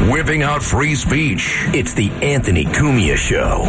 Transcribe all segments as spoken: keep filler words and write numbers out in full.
whipping out free speech. It's the Anthony Cumia Show.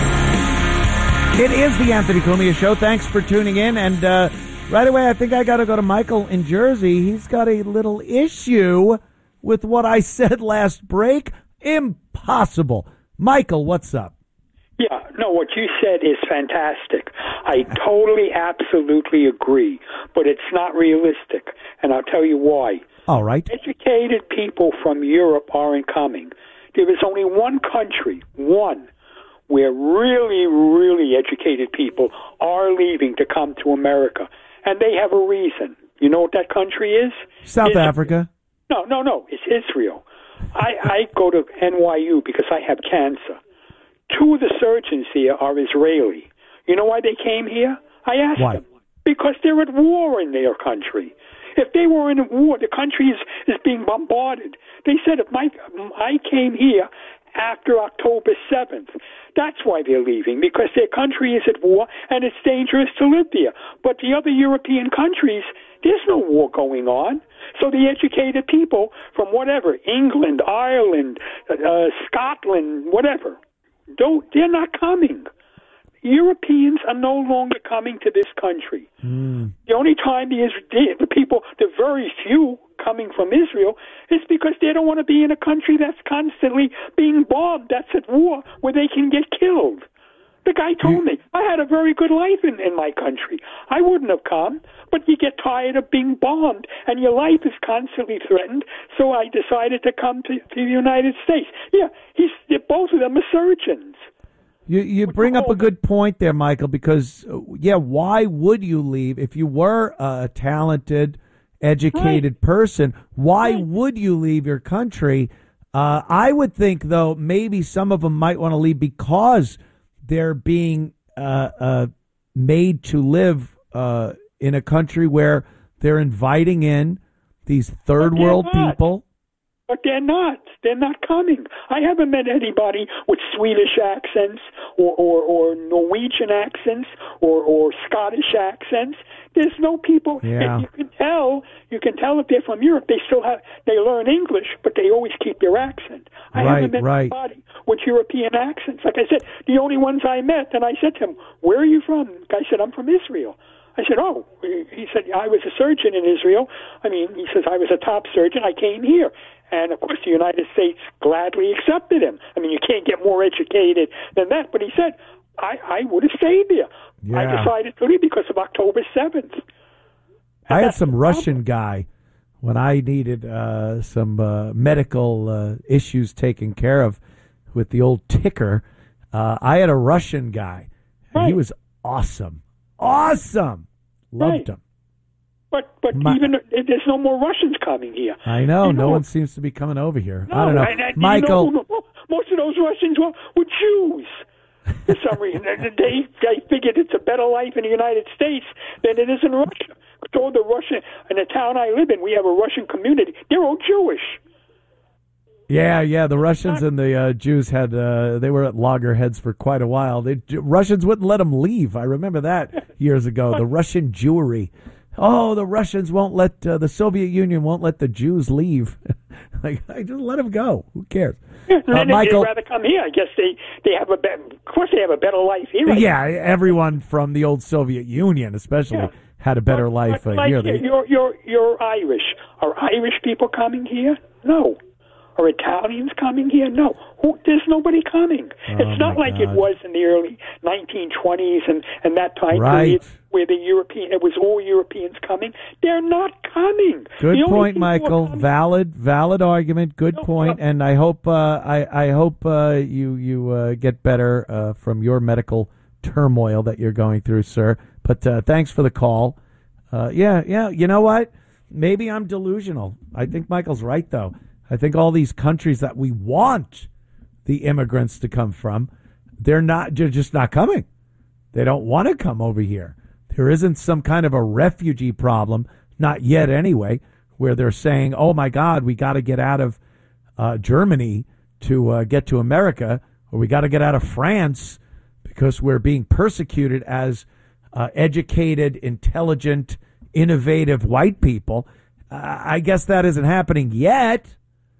It is the Anthony Cumia Show. Thanks for tuning in. And uh, right away, I think I got to go to Michael in Jersey. He's got a little issue with what I said last break. Impossible. Michael, what's up? Yeah, no, what you said is fantastic. I totally, absolutely agree, but it's not realistic, and I'll tell you why. All right. Educated people from Europe aren't coming. There is only one country, one, where really, really educated people are leaving to come to America, and they have a reason. You know what that country is? South Israel. Africa. No, no, no, it's Israel. I, I go to N Y U because I have cancer. Two of the surgeons here are Israeli. You know why they came here? I asked why? them. Because they're at war in their country. If they were in a war, the country is, is being bombarded. They said, if my, I came here after October seventh, that's why they're leaving, because their country is at war and it's dangerous to live there. But the other European countries, there's no war going on. So the educated people from whatever, England, Ireland, uh, Scotland, whatever, don't, they're not coming. Europeans are no longer coming to this country. Mm. The only time the, the people, the very few coming from Israel, is because they don't want to be in a country that's constantly being bombed, that's at war, where they can get killed. The guy told me, I had a very good life in, in my country. I wouldn't have come, but you get tired of being bombed, and your life is constantly threatened, so I decided to come to, to the United States. Yeah, he's, both of them are surgeons. You you bring up a good point there, Michael, because, yeah, why would you leave if you were a talented, educated right. person? Why right. would you leave your country? Uh, I would think, though, maybe some of them might want to leave because they're being uh, uh, made to live uh, in a country where they're inviting in these third world not. people. But they're not. They're not coming. I haven't met anybody with Swedish accents or, or, or Norwegian accents or, or Scottish accents. There's no people. Yeah. You can tell. You can tell if they're from Europe. They still have. They learn English, but they always keep their accent. I right, haven't met right. anybody with European accents. Like I said, the only ones I met, and I said to him, "Where are you from?" The guy said, "I'm from Israel." I said, "Oh," he said, "I was a surgeon in Israel." I mean, he says, "I was a top surgeon. I came here." And, of course, the United States gladly accepted him. I mean, you can't get more educated than that. But he said, I, I would have stayed there. Yeah. I decided to leave because of October seventh. And I had some Russian guy when I needed uh, some uh, medical uh, issues taken care of with the old ticker. Uh, I had a Russian guy, and right. he was awesome. Awesome. Loved right. him. But but My, even there's no more Russians coming here. I know. You no know, one seems to be coming over here. No, I don't know. and, and, Michael. You know, most of those Russians were, were Jews. For some reason, they they figured it's a better life in the United States than it is in Russia. So the Russian, in the town I live in, we have a Russian community. They're all Jewish. Yeah, yeah. The Russians and the uh, Jews had uh, they were at loggerheads for quite a while. The Russians wouldn't let them leave. I remember that years ago. The Russian Jewry. Oh, the Russians won't let uh, the Soviet Union won't let the Jews leave. Like, I just let them go. Who cares? Yeah, and uh, then Michael, they'd rather come here. I guess they, they have a better, of course they have a better life here. Right? Yeah, everyone from the old Soviet Union, especially, yeah. had a better but, life but uh, like here. They, you're you're you're Irish. Are Irish people coming here? No. Are Italians coming here? No. Who, there's nobody coming. Oh, it's not like God. it was in the early nineteen twenties and, and that time right. period where the European it was all Europeans coming. They're not coming. Good point, Michael. Valid, valid argument. Good no, point. No. And I hope uh, I I hope uh, you you uh, get better uh, from your medical turmoil that you're going through, sir. But uh, thanks for the call. Uh, yeah, yeah. You know what? Maybe I'm delusional. I think Michael's right, though. I think all these countries that we want the immigrants to come from, they're not, they're just not coming. They don't want to come over here. There isn't some kind of a refugee problem, not yet anyway, where they're saying, oh, my God, we got to get out of uh, Germany to uh, get to America, or we got to get out of France because we're being persecuted as uh, educated, intelligent, innovative white people. Uh, I guess that isn't happening yet.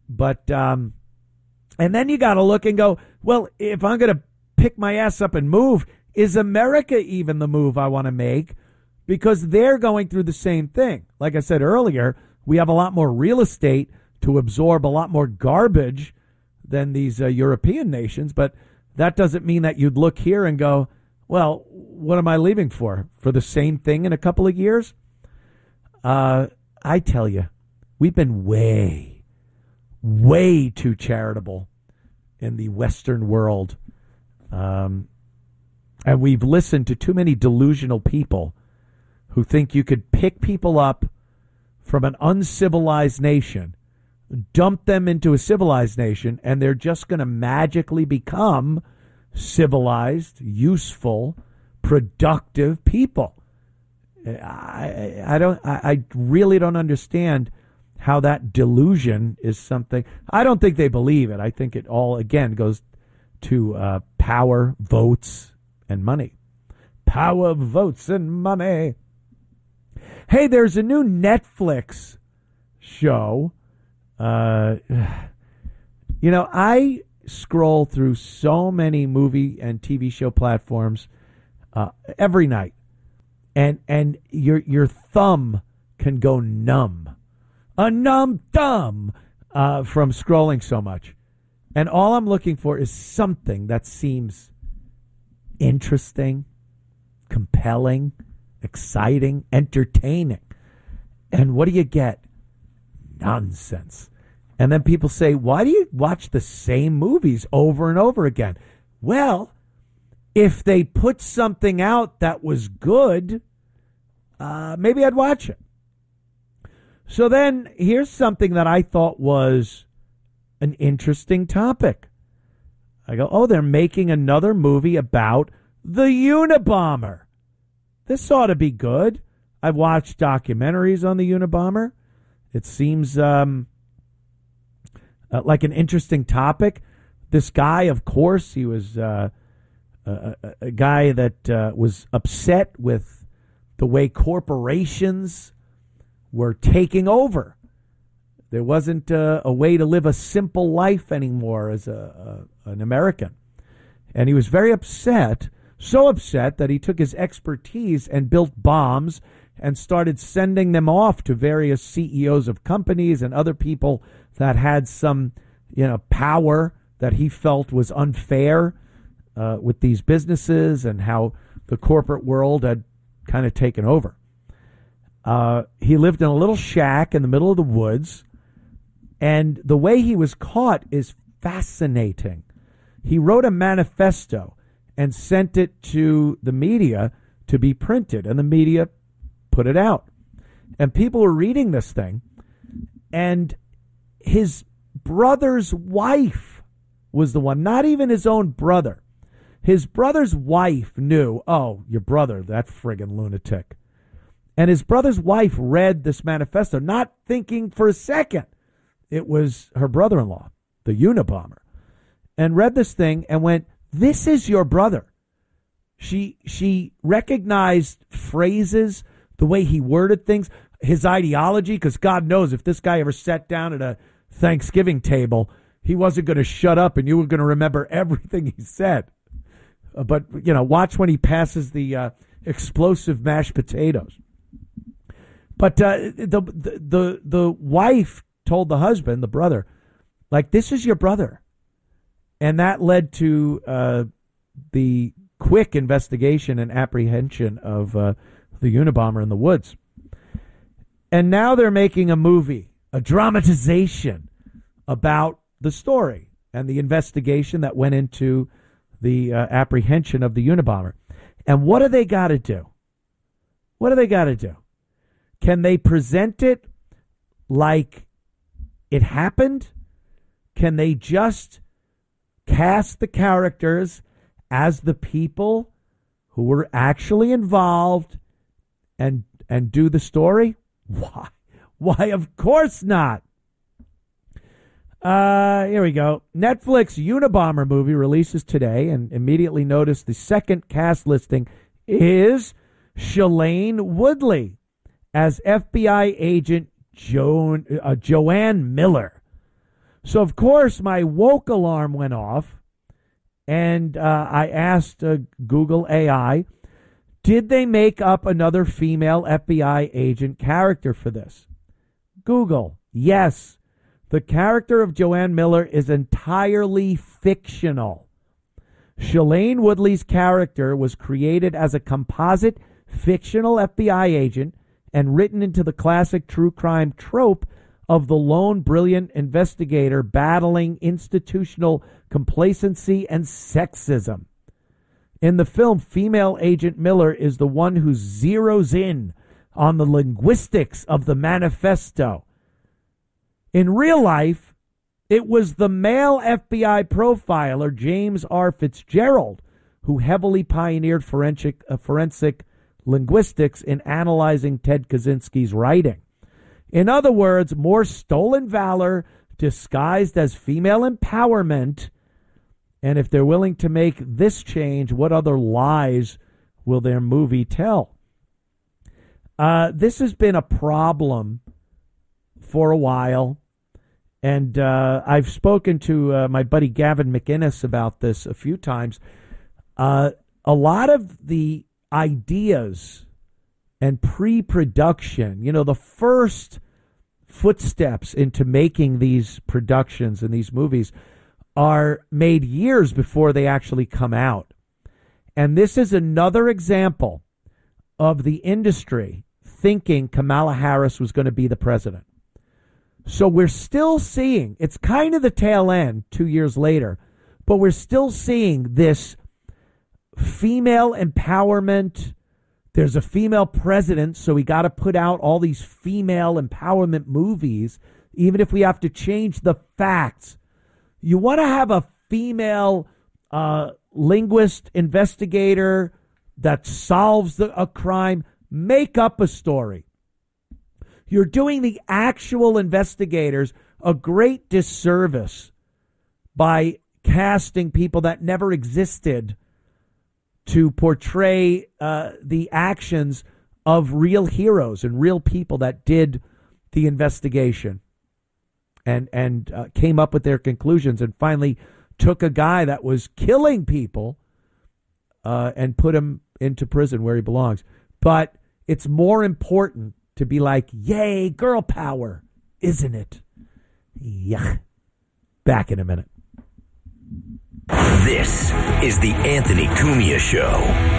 But, um, and then you got to look and go, well, if I'm going to pick my ass up and move, is America even the move I want to make? Because they're going through the same thing. Like I said earlier, we have a lot more real estate to absorb a lot more garbage than these uh, European nations. But that doesn't mean that you'd look here and go, well, what am I leaving for? For the same thing in a couple of years? Uh, I tell you, we've been way, way too charitable in the Western world. Um, and we've listened to too many delusional people who think you could pick people up from an uncivilized nation, dump them into a civilized nation, and they're just going to magically become civilized, useful, productive people. I, I don't. I, I really don't understand how that delusion is something. I don't think they believe it. I think it all again goes to uh, power, votes, and money. Power, votes, and money. Hey, there's a new Netflix show. Uh, you know, I scroll through so many movie and T V show platforms uh, every night, and and your your thumb can go numb, a numb thumb uh, from scrolling so much. And all I'm looking for is something that seems interesting, compelling, exciting, entertaining. And what do you get? Nonsense. And then people say, why do you watch the same movies over and over again? Well, if they put something out that was good, uh, maybe I'd watch it. So then here's something that I thought was an interesting topic. I go, oh, they're making another movie about the Unabomber. This ought to be good. I've watched documentaries on the Unabomber. It seems um, uh, like an interesting topic. This guy, of course, he was uh, a, a, a guy that uh, was upset with the way corporations were taking over. There wasn't a, a way to live a simple life anymore as a, a an American. And he was very upset, so upset that he took his expertise and built bombs and started sending them off to various C E Os of companies and other people that had some, you know, power that he felt was unfair uh, with these businesses and how the corporate world had kind of taken over. Uh, he lived in a little shack in the middle of the woods. And the way he was caught is fascinating. He wrote a manifesto and sent it to the media to be printed, and the media put it out. And people were reading this thing, and his brother's wife was the one, not even his own brother. His brother's wife knew, oh, your brother, that friggin' lunatic. And his brother's wife read this manifesto, not thinking for a second it was her brother-in-law, the Unabomber, and read this thing and went, this is your brother. She she recognized phrases, the way he worded things, his ideology, because God knows if this guy ever sat down at a Thanksgiving table, he wasn't going to shut up and you were going to remember everything he said. Uh, but, you know, watch when he passes the uh, explosive mashed potatoes. But uh, the, the the the wife told the husband, the brother, like, this is your brother. And that led to uh, the quick investigation and apprehension of uh, the Unabomber in the woods. And now they're making a movie, a dramatization about the story and the investigation that went into the uh, apprehension of the Unabomber. And what do they got to do? What do they got to do? Can they present it like it happened? Can they just cast the characters as the people who were actually involved and and do the story? Why? Why, of course not. Uh, here we go. Netflix Unabomber movie releases today, and immediately notice the second cast listing is Shailene Woodley as F B I agent Joan, uh, Joanne Miller, So, of course, my woke alarm went off, and uh, I asked uh, Google A I, did they make up another female F B I agent character for this? Google, yes. The character of Joanne Miller is entirely fictional. Shailene Woodley's character was created as a composite fictional F B I agent and written into the classic true crime trope of the lone brilliant investigator battling institutional complacency and sexism. In the film, female agent Miller is the one who zeroes in on the linguistics of the manifesto. In real life, it was the male F B I profiler James R. Fitzgerald who heavily pioneered forensic, uh, forensic linguistics in analyzing Ted Kaczynski's writing. In other words, more stolen valor disguised as female empowerment. And if they're willing to make this change, what other lies will their movie tell? Uh, this has been a problem for a while. And uh, I've spoken to uh, my buddy Gavin McInnes about this a few times. Uh, a lot of the ideas and pre-production, you know, the first footsteps into making these productions and these movies are made years before they actually come out. And this is another example of the industry thinking Kamala Harris was going to be the president. So we're still seeing, it's kind of the tail end two years later, but we're still seeing this female empowerment. There's a female president, so we got to put out all these female empowerment movies, even if we have to change the facts. You want to have a female uh, linguist investigator that solves the, a crime, make up a story. You're doing the actual investigators a great disservice by casting people that never existed to portray uh, the actions of real heroes and real people that did the investigation and and uh, came up with their conclusions and finally took a guy that was killing people uh, and put him into prison where he belongs. But it's more important to be like, yay, girl power, isn't it? Yeah. Back in a minute. This is the Anthony Cumia Show.